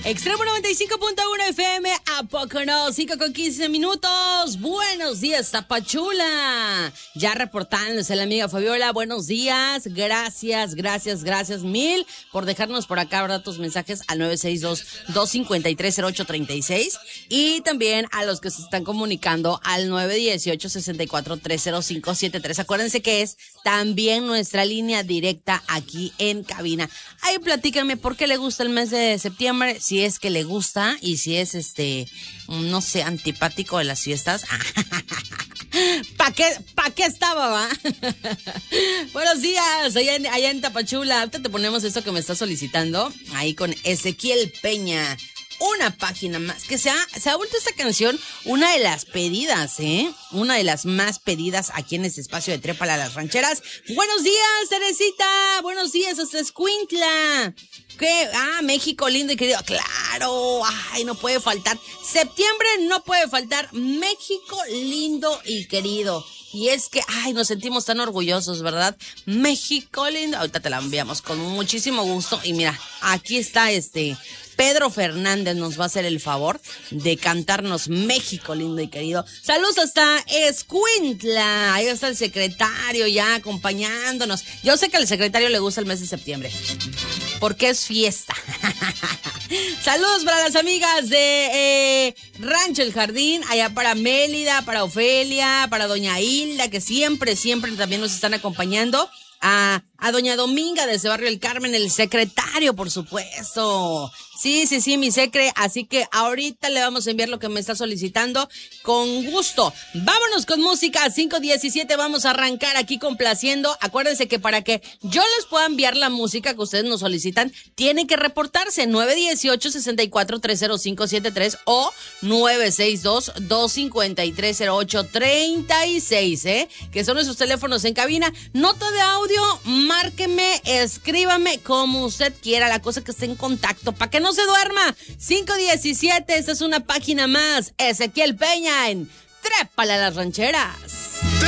Extremo 95.1 FM, ¿a poco no? 5:15. Buenos días, Tapachula. Ya reportándose la amiga Fabiola. Buenos días. Gracias mil por dejarnos por acá, ¿verdad? Tus mensajes al 962-253-0836. Y también a los que se están comunicando al 918-64-30573. Acuérdense que es también nuestra línea directa aquí en cabina. Ahí platícame por qué le gusta el mes de septiembre, si es que le gusta y si es no sé, antipático de las fiestas. ¿Pa qué estaba, va? Buenos días, allá en Tapachula. Ahorita te ponemos esto que me está solicitando, ahí con Ezequiel Peña. Una página más, que se ha vuelto esta canción una de las pedidas, una de las más pedidas aquí en este espacio de Trépale a las Rancheras. Buenos días, Teresita, buenos días hasta Escuintla. ¿Qué? México lindo y querido, claro, no puede faltar, septiembre no puede faltar, México lindo y querido. Y es que, nos sentimos tan orgullosos, ¿verdad? México lindo. Ahorita te la enviamos con muchísimo gusto. Y mira, aquí está Pedro Fernández nos va a hacer el favor de cantarnos México lindo y querido. Saludos hasta Escuintla. Ahí está el secretario ya acompañándonos. Yo sé que al secretario le gusta el mes de septiembre, porque es fiesta. Saludos para las amigas de Rancho El Jardín, allá para Mélida, para Ofelia, para Doña Hilda, que siempre también nos están acompañando. A Doña Dominga de ese barrio El Carmen, el secretario, por supuesto. Sí, mi secre. Así que ahorita le vamos a enviar lo que me está solicitando con gusto. Vámonos con música. 5:17, vamos a arrancar aquí complaciendo. Acuérdense que para que yo les pueda enviar la música que ustedes nos solicitan, tienen que reportarse 918-64-30573 o 962-253-0836, que son nuestros teléfonos en cabina. Nota de audio, márqueme, escríbame como usted quiera, la cosa que esté en contacto, para que no se duerma. 5:17, esta es una página más. Ezequiel Peña en Trépale a las Rancheras.